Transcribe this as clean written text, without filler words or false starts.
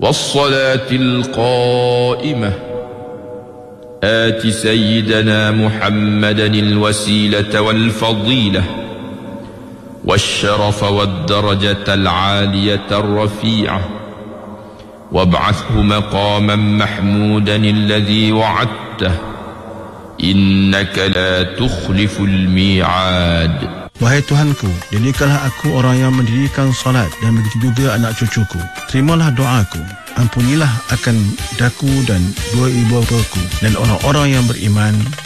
والصلاة القائمة آت سيدنا محمدا الوسيلة والفضيلة والشرف والدرجة العالية الرفيعة وابعثه مقاما محمودا الذي وعدته إنك لا تخلف الميعاد. Wahai Tuhanku, jadikanlah aku orang yang mendirikan salat dan begitu juga anak cucuku. Terimalah doaku. Ampunilah akan daku dan dua ibu bapaku dan orang-orang yang beriman